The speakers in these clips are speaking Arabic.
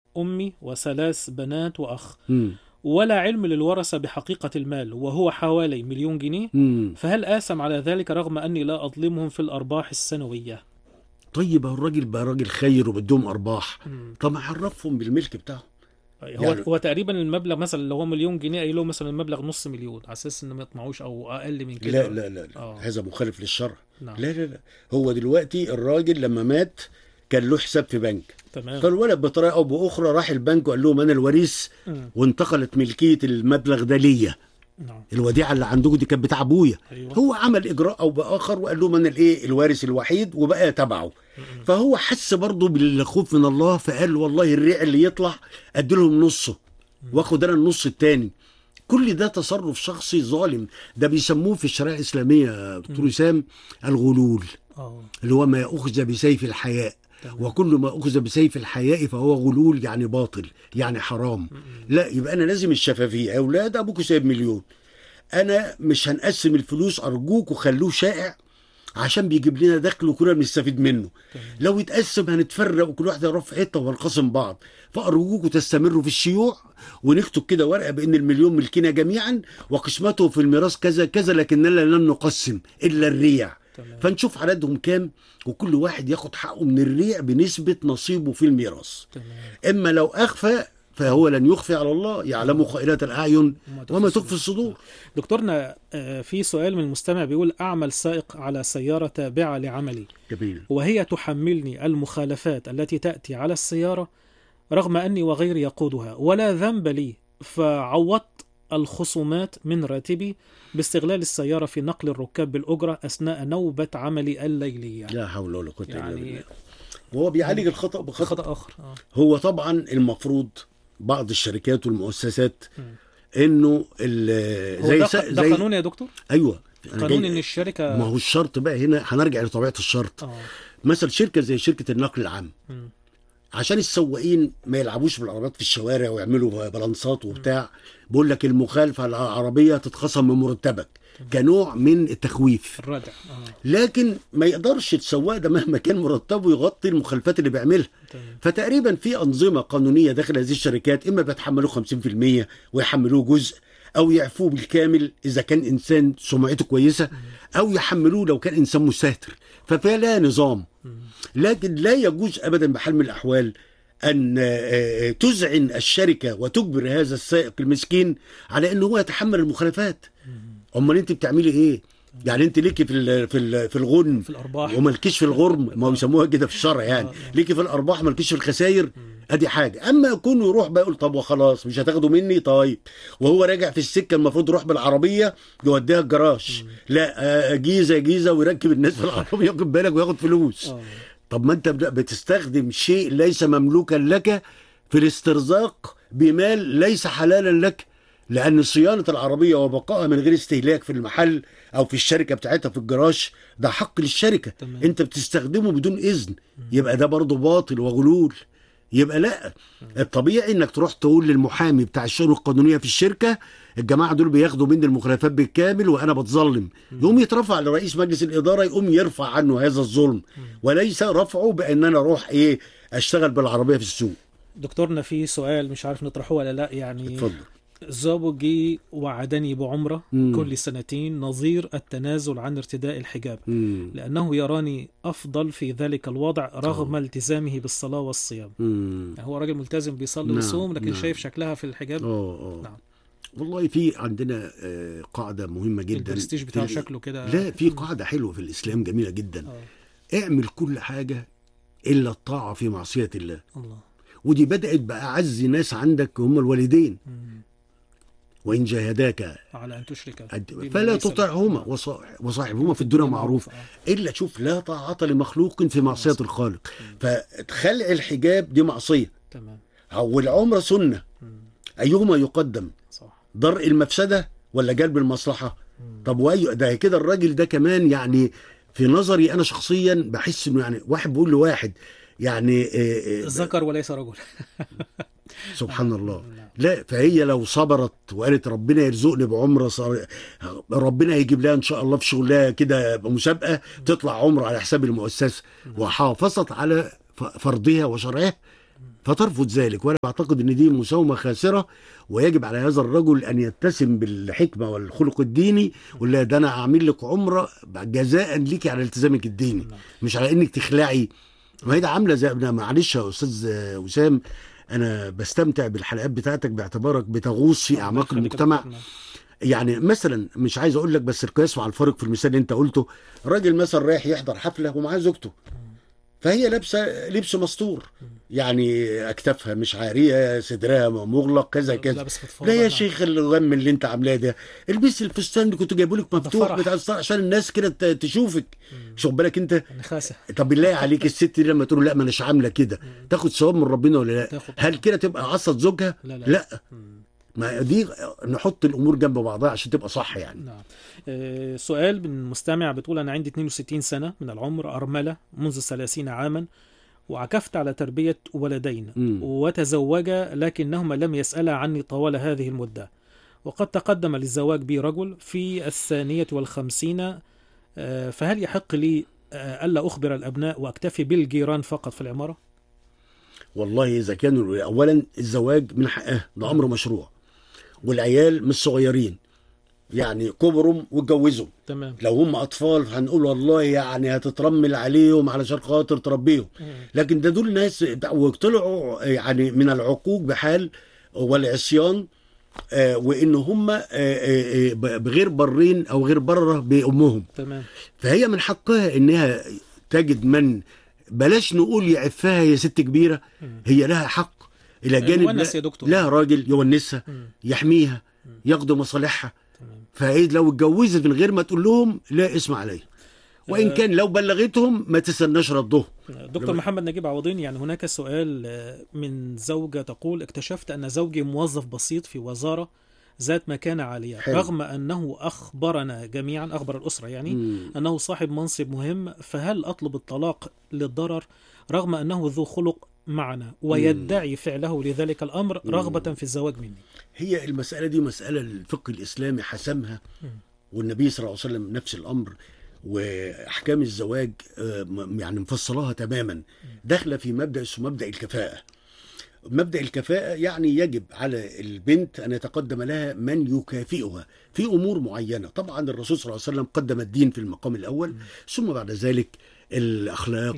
أمي وثلاث بنات وأخ، مم. ولا علم للورثة بحقيقة المال، وهو حوالي 1,000,000 جنيه. مم. فهل آثم على ذلك رغم أني لا أظلمهم في الأرباح السنوية؟ طيب هو الراجل بقى راجل خير وبدهم ارباح، مم. طب ما عرفهم بالملك بتاعهم هو يعني. هو تقريبا المبلغ مثلا لو هو 1,000,000 جنيه، قايل له مثلا المبلغ نص مليون على اساس ان ما يطمعوش او اقل من لا كده. لا لا لا، اه. هذا مخالف للشرع. نعم. لا لا لا، هو دلوقتي الراجل لما مات كان له حساب في بنك، تمام. فالولد بطريقه او باخرى راح البنك وقال لهم انا الوريث، مم. وانتقلت ملكيه المبلغ ده ليا. نعم. الوديعه اللي عندكم دي كانت بتاع ابويا. ايوه. هو عمل اجراء او باخر وقال لهم انا الايه الوارث الوحيد وبقى تبعه. مم. فهو حس برضه بالخوف من الله، فقال والله الريع اللي يطلع ادي لهم نصه مم. واخد انا النص التاني. كل ده تصرف شخصي ظالم، ده بيسموه في الشريعه الاسلاميه يا دكتور مم. وسام الغلول، اه. اللي هو ما يأخذ بسيف الحياء. تمام. وكل ما أخذ بسيف الحياء فهو غلول، يعني باطل، يعني حرام. مم. لا، يبقى أنا لازم الشفافية. يا أولاد أبوكوا سايب مليون، أنا مش هنقسم الفلوس، أرجوك وخلوه شائع عشان بيجيب لنا دخل وكلنا بنستفيد منه. تمام. لو يتقسم هنتفرق وكل واحد يروح في حته وهنخاصم بعض. فارجوكوا تستمروا في الشيوع، ونكتب كده ورقه بان المليون ملكنا جميعا وقسمته في الميراث كذا كذا، لكننا لن نقسم الا الريع. تمام. فنشوف عددهم كام، وكل واحد ياخد حقه من الريع بنسبه نصيبه في الميراث. تمام. اما لو اخفى فهو لن يخفي على الله، يعلم خائنة الأعين وما تخفي وما تخفي الصدور. الصدور. دكتورنا، في سؤال من المستمع بيقول: أعمل سائق على سيارة تابعة لعملي، جميل. وهي تحملني المخالفات التي تأتي على السيارة رغم أني وغيري يقودها، ولا ذنب لي، فعوضت الخصومات من راتبي باستغلال السيارة في نقل الركاب بالأجرة أثناء نوبة عملي الليلية. لا حول ولا قوة إلا بالله. يعني وهو بيعالج الخطأ بخطأ. خطأ آخر. هو طبعا المفروض بعض الشركات والمؤسسات مم. انه هو ده زي قانون يا دكتور؟ ايوه. انا قانون إن جاي، ما الشركة. هو الشرط بقى هنا هنرجع لطبيعه الشرط. آه. مثلا شركه زي شركه النقل العام، مم. عشان السواقين ما يلعبوش بالعربيات في الشوارع ويعملوا بلانسات مم. وبتاع، بقول لك المخالفه على العربيه تتخصم من مرتبك تمام. كنوع من التخويف. الردع. لكن ما يقدرش السواق ده مهما كان مرتبه يغطي المخالفات اللي بيعملها. تمام. فتقريبا في أنظمة قانونية داخل هذه الشركات، إما بيتحملوه 50% ويحملوه جزء، أو يعفوه بالكامل إذا كان إنسان سمعته كويسة، مم. أو يحملوه لو كان إنسان مستهتر. ففيها نظام. مم. لكن لا يجوز أبدا بحال من الأحوال أن تذعن الشركة وتجبر هذا السائق المسكين على أنه هو يتحمل المخالفات. مم. امال انت بتعملي ايه؟ يعني انت ليكي في الغنم في الأرباح. ومالكيش في الغرم، ما هو بيسموها كده في الشرع يعني. ليكي في الارباح مالكيش في الخسائر. مم. ادي حاجه. اما يكون يروح بقى يقول طب وخلاص مش هتاخدوا مني، طيب وهو راجع في السكه المفروض يروح بالعربيه يوديها الجراج، مم. لا جيزه جيزه ويركب الناس في العربيه ياخد بالك وياخد فلوس. آه. طب ما انت بتستخدم شيء ليس مملوكا لك في الاسترزاق بمال ليس حلالا لك. لان صيانه العربيه وبقائها من غير استهلاك في المحل او في الشركه بتاعتها في الجراج ده حق للشركه، تمام. انت بتستخدمه بدون اذن، مم. يبقى ده برضه باطل وغلول. يبقى لا، الطبيعي انك تروح تقول للمحامي بتاع الشؤون القانونيه في الشركه الجماعه دول بياخدوا مني المخالفات بالكامل وانا بتظلم، مم. يقوم يترفع لرئيس مجلس الاداره يقوم يرفع عنه هذا الظلم، مم. وليس رفعه بان انا اروح اشتغل بالعربيه في السوق. دكتورنا، في سؤال مش عارف نطرحه ولا لا. يعني اتفضل. زوجي وعدني بعمرة مم. كل سنتين نظير التنازل عن ارتداء الحجاب، مم. لأنه يراني أفضل في ذلك الوضع رغم التزامه بالصلاة والصيام. مم. هو راجل ملتزم بيصلي نعم ويصوم، لكن نعم. شايف شكلها في الحجاب. اه نعم. والله في عندنا قاعده مهمه جدا البرستيج بتاعه شكله كده. لا، في قاعده حلوه في الاسلام جميله جدا: اعمل كل حاجه الا الطاعه في معصيه الله. الله. ودي بدات باعز ناس عندك هم الوالدين. مم. وان جاهداك على أن تشرك فلا ليس لك. تطعهما وصاحبهما في الدنيا معروف. آه. الا شوف، لا طاعه لمخلوق في معصيه معصية. الخالق. مم. فخلع الحجاب دي معصيه، تمام. والعمره سنه. مم. ايهما يقدم؟ صح. درء المفسده ولا جلب المصلحه؟ مم. طب واي ده كده الراجل ده كمان يعني في نظري انا شخصيا بحس انه يعني واحد بيقول لواحد يعني ذكر وليس رجل. سبحان الله. نعم. لا، فهي لو صبرت وقالت ربنا يرزقني بعمره ربنا هيجيب لها ان شاء الله في شغلها كده مسابقه تطلع عمره على حساب المؤسسه، وحافظت على فرضها وشرعها، فترفض ذلك. وانا بعتقد ان دي مساومه خاسره، ويجب على هذا الرجل ان يتسم بالحكمه والخلق الديني، ولا ده انا اعمل لك عمره جزاء ليكي على التزامك الديني، مش على انك تخلعي. ما هي ده عامله زي معلش يا استاذ وسام، انا بستمتع بالحلقات بتاعتك باعتبارك بتغوص في اعماق المجتمع. يعني مثلا مش عايز اقول لك، بس القياس مع الفارق في المثال اللي انت قلته، راجل مثلا رايح يحضر حفله ومعاه زوجته، فهي لابسه لبس مستور، يعني اكتافها مش عاريه، صدرها مغلق، كذا كذا. لا يا شيخ، الغم اللي انت عاملاه ده، البسي الفستان اللي كنت جايبه لك مفتوح بتاع عشان الناس كده تشوفك. شوف بالك انت. طب بالله عليك، الست دي لما تقول لا ما اناش عامله كده، تاخد ثواب من ربنا ولا لا؟ هل كده تبقى عصت زوجها؟ لا. ما دي نحط الامور جنب بعضها عشان تبقى صح يعني. نعم. سؤال من مستمع بتقول: انا عندي 62 سنه من العمر، ارمله منذ 30 عاما، وعكفت على تربيه ولدين وتزوجا، لكنهما لم يسالا عني طوال هذه المده، وقد تقدم للزواج بي رجل في 52، فهل يحق لي الا اخبر الابناء واكتفي بالجيران فقط في العماره؟ والله اذا كانوا اولا الزواج من حقها، ده امر مشروع، والعيال مش صغيرين يعني، كبروا واتجوزوا. تمام. لو هم اطفال هنقول والله يعني هتترمل عليهم علشان خاطر تربيهم، لكن ده دول ناس وطلعوا يعني من العقوق بحال والعصيان، وان هم بغير برين او غير بره بامهم. تمام. فهي من حقها انها تجد من، بلاش نقول يعفها، هي ست كبيره، هي لها حق الى جانب لها راجل يونسها، يحميها، ياخدوا مصالحها. فايه لو اتجوزت من غير ما تقول لهم لا اسم عليها، وان كان لو بلغتهم ما تستناش ردهم. دكتور محمد نجيب عوضين، يعني هناك سؤال من زوجة تقول: اكتشفت أن زوجي موظف بسيط في وزارة ذات مكانة عالية، رغم أنه أخبرنا جميعا، أخبر الأسرة يعني أنه صاحب منصب مهم، فهل أطلب الطلاق للضرر رغم أنه ذو خلق معنا ويدعي فعله لذلك الأمر رغبة في الزواج مني؟ هي المسألة دي مسألة الفقه الإسلامي حسمها، والنبي صلى الله عليه وسلم نفس الأمر، وأحكام الزواج يعني مفصلاها تماما، داخله في مبدأ اسمه مبدأ الكفاءة. مبدأ الكفاءة يعني يجب على البنت أن يتقدم لها من يكافئها في أمور معينة. طبعا الرسول صلى الله عليه وسلم قدم الدين في المقام الأول، ثم بعد ذلك الأخلاق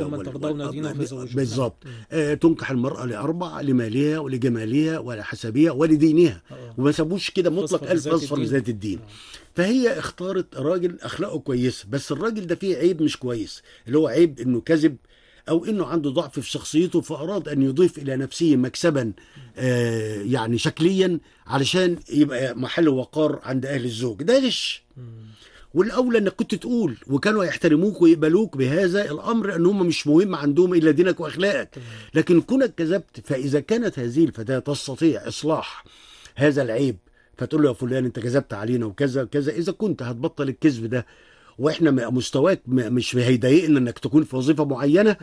بالضبط. تنكح المرأة لأربع: لمالها ولجمالها ولحسبها ولدينها، وما سابوش كده مطلق ألف أصفر لذات الدين. فهي اختارت راجل أخلاقه كويسة، بس الراجل ده فيه عيب مش كويس، اللي هو عيب إنه كذب، أو إنه عنده ضعف في شخصيته، فأراد أن يضيف إلى نفسه مكسبا يعني شكليا علشان يبقى محل وقار عند أهل الزوج. ده غش. والأولى أنك كنت تقول، وكانوا يحترموك ويقبلوك بهذا الأمر، أن هم مش مهم عندهم إلا دينك وأخلاقك. لكن كونك كذبت، فإذا كانت هذه الفتاة تستطيع إصلاح هذا العيب، فتقول له يا فلان أنت كذبت علينا وكذا وكذا، إذا كنت هتبطل الكذب ده، واحنا مستواك مش هيضايقنا انك تكون في وظيفه معينه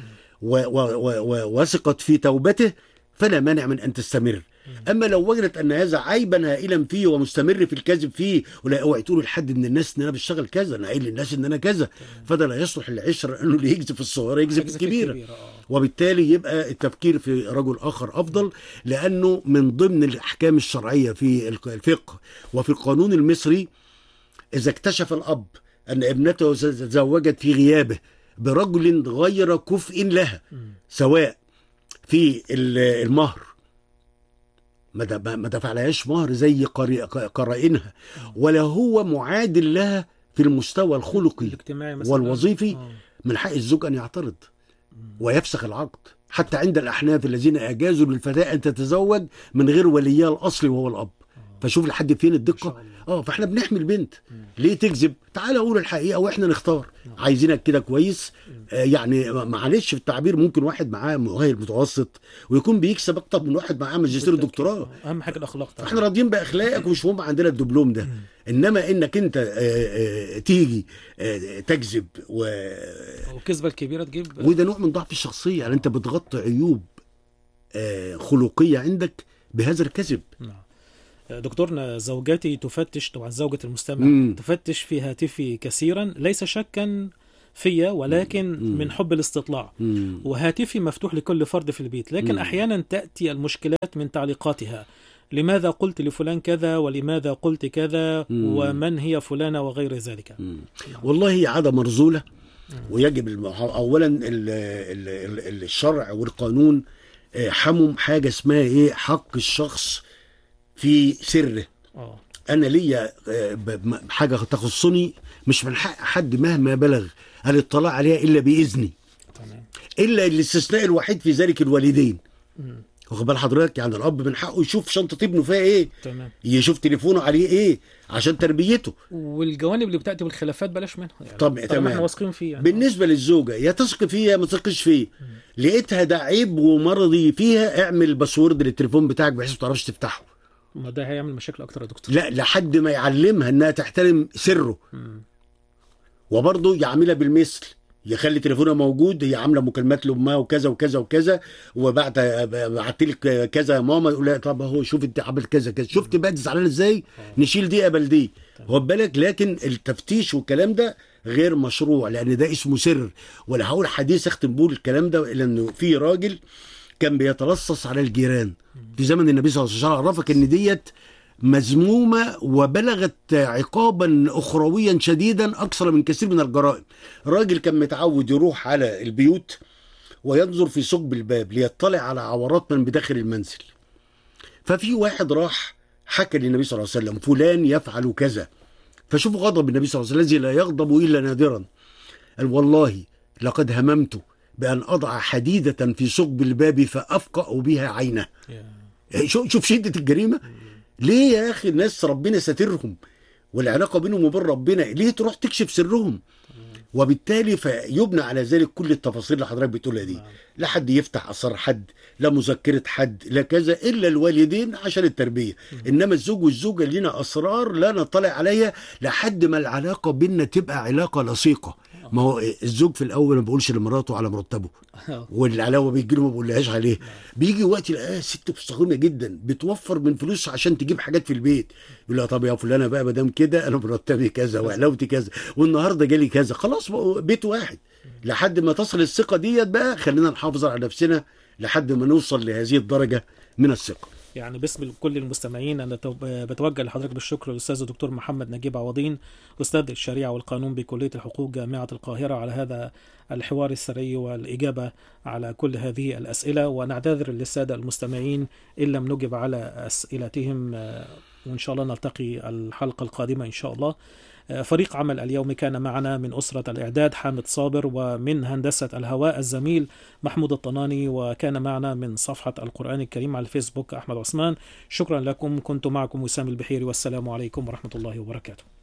ووثقت في توبته، فلا مانع من ان تستمر. اما لو وجدت ان هذا عيبا هائلا فيه ومستمر في الكذب فيه، ولا اوعي تقول لحد من الناس ان انا بشتغل كذا، انا قايل للناس ان انا كذا، فده لا يصلح للعشره، انه اللي يكذب في الصغيره يكذب في الكبيره. وبالتالي يبقى التفكير في رجل اخر افضل، لانه من ضمن الاحكام الشرعيه في الفقه وفي القانون المصري، اذا اكتشف الاب أن ابنته تزوجت في غيابه برجل غير كفء لها، سواء في المهر ما دفعلهاش مهر زي قرائنها، ولا هو معادل لها في المستوى الخلقي والوظيفي، من حق الزوج أن يعترض ويفسخ العقد، حتى عند الأحناف الذين أجازوا للفتاة أن تتزوج من غير وليها الأصلي وهو الأب. فشوف لحد فين الدقة. فاحنا بنحمي البنت، ليه تكذب؟ تعالى قول الحقيقة واحنا نختار، عايزينك كده كويس. يعني معلش في التعبير، ممكن واحد معاه مؤهل متوسط ويكون بيكسب اكتر من واحد معاه ماجستير ودكتوراه. اهم حاجة الاخلاق. احنا راضيين باخلاقك ومش مهم عندنا الدبلوم ده. انما انك انت تيجي تكذب والكذبة الكبيرة تجيب، وده نوع من ضعف الشخصية، يعني انت بتغطي عيوب خلقية عندك بهذا الكذب. دكتورنا، زوجتي تفتش، طبعا زوجة المستمع تفتش في هاتفي كثيرا، ليس شكا فيا، ولكن من حب الاستطلاع. وهاتفي مفتوح لكل فرد في البيت، لكن أحيانا تأتي المشكلات من تعليقاتها. لماذا قلت لفلان كذا، ولماذا قلت كذا، ومن هي فلانة، وغير ذلك. والله هي عادة مرذولة، ويجب أولا الشرع والقانون حمم حاجة اسمها ايه، حق الشخص في سره. انا ليا حاجة تخصني مش من حق حد مهما بلغ الاطلاع عليها الا باذني. الا الاستثناء الوحيد في ذلك الوالدين. واخد بال حضرتك؟ يعني الاب من حقه يشوف شنطه ابنه فيها ايه، يشوف تليفونه عليه ايه عشان تربيته. والجوانب اللي بتاتي بالخلافات بلاش منها يعني. طب تمام، احنا واثقين فيه يعني. بالنسبه للزوجه، يا تثق فيها ما تثقش فيه. لقيتها ده عيب ومرضي فيها، اعمل باسورد للتليفون بتاعك بحيث ما تعرفش تفتحه. ما ده هيعمل مشاكل اكتر يا دكتور. لا، لحد ما يعلمها انها تحترم سره. وبرضه يعملها بالمثل، يخلي تليفونها موجود، هي عامله مكالمات لامها وكذا وكذا وكذا، بعت لك كذا يا ماما، يقول لها طب اهو شوف انت عملت كذا كذا، شفت بقى زعلان ازاي، نشيل دي قبل دي. خد بالك، لكن التفتيش والكلام ده غير مشروع، لان ده اسمه سر. ولا هقول حديث اختم بيه الكلام ده، لانه في راجل كان بيتلصص على الجيران في زمن النبي صلى الله عليه وسلم. عرفك ان ديت مذمومة وبلغت عقابا أخرويا شديدا أكثر من كثير من الجرائم. راجل كان متعود يروح على البيوت وينظر في ثقب الباب ليطلع على عورات من بداخل المنزل. ففي واحد راح حكى للنبي صلى الله عليه وسلم فلان يفعل كذا. فشوفوا غضب النبي صلى الله عليه وسلم الذي لا يغضب إلا نادرا. قال والله لقد هممت بأن أضع حديدة في ثقب الباب فأفقأ بها عينه. شوف شدة الجريمة. ليه يا أخي؟ الناس ربنا ساترهم والعلاقة بينهم وبين ربنا، ليه تروح تكشف سرهم؟ وبالتالي فيبنى على ذلك كل التفاصيل اللي حضرتك بتقولها دي. لا حد يفتح أسرار حد، لا مذكرة حد، لا كذا، إلا الوالدين عشان التربية. إنما الزوج والزوجة لنا أسرار لا نطلع عليها لحد ما العلاقة بيننا تبقى علاقة لصيقة. ما هو الزوج في الأول ما بيقولش لمراته على مرتبه، والعلاوة بيجي له ما بيقولهاش عليه. بيجي وقت يلاقيها ست مستقيمة جدا بتوفر من فلوس عشان تجيب حاجات في البيت، يقول لها طب يا فلانة بقى ما دام كده أنا مرتبي كذا وعلاوتي كذا والنهارده جالي كذا، خلاص بيت واحد. لحد ما تصل الثقة ديت بقى خلينا نحافظ على نفسنا لحد ما نوصل لهذه الدرجة من الثقة. يعني باسم كل المستمعين أنا بتوجه لحضرتك بالشكر الأستاذ الدكتور محمد نجيب عوضين، أستاذ الشريعة والقانون بكلية الحقوق جامعة القاهرة، على هذا الحوار السري والإجابة على كل هذه الأسئلة. ونعتذر للسادة المستمعين إن لم نجب على أسئلتهم، وإن شاء الله نلتقي الحلقة القادمة إن شاء الله. فريق عمل اليوم كان معنا من أسرة الإعداد حامد صابر، ومن هندسة الهواء الزميل محمود الطناني، وكان معنا من صفحة القرآن الكريم على الفيسبوك أحمد عثمان. شكرا لكم، كنت معكم وسام البحيري، والسلام عليكم ورحمة الله وبركاته.